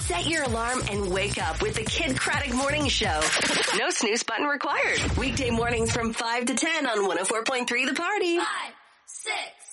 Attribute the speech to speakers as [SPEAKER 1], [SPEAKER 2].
[SPEAKER 1] Set your alarm and wake up with the Kid Craddock Morning Show. No snooze button required. Weekday mornings from 5 to 10 on 104.3 The Party.
[SPEAKER 2] 5, 6,